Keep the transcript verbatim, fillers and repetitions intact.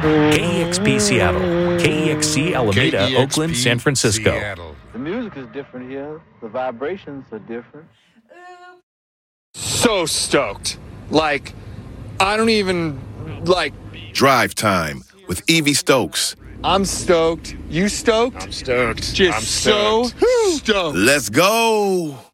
K E X P Seattle, K E X C Alameda, K E X P Oakland, San Francisco. Seattle. The music is different here. The vibrations are different. So stoked. Like, I don't even, like... Drive Time with Evie Stokes. I'm stoked. You stoked? I'm stoked. Just I'm stoked. so stoked. Let's go.